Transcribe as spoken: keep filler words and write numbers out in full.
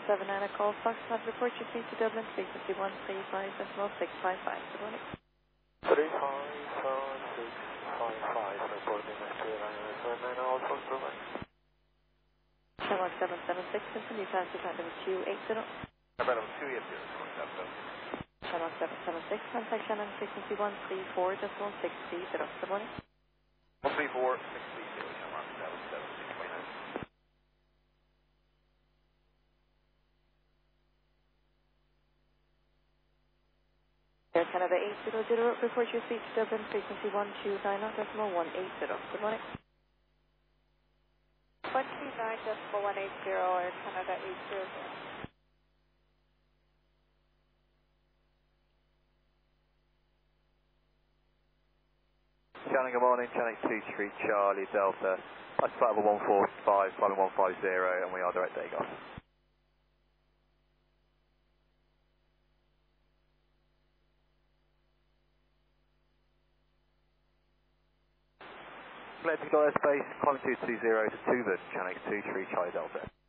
seven nine, a call Foxtrot, report your seat to Dublin, frequency one three five decimal six five five. Good morning. three five seven six five five, reporting X-ray line seven nine, all phone provided. Channel seven seven six, continue taxi time number two eight zero. About two eight zero, seven. Channel seven seven six, contact Shannon, frequency one three four decimal six three zero. Good morning. one three four six three zero, Channel seven seven six point nine. Air Canada eight zero zero, report your seat to Dublin, frequency one two nine decimal one eight zero. Good morning. one two nine decimal one eight zero, Air Canada eight zero zero. Shannon, good morning. Shannon two three Charlie Delta. That's flight level one four five, flight one five zero, and we are direct takeoff. Clear to go airspace, climb two two zero to Tuvan, Shannon two three Charlie Delta.